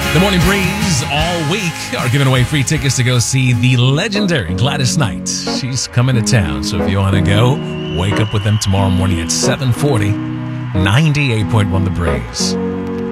The Morning Breeze all week are giving away free tickets to go see the legendary Gladys Knight. She's coming to town, so if you want to go, wake up with them tomorrow morning at 7:40. 98.1 The Breeze.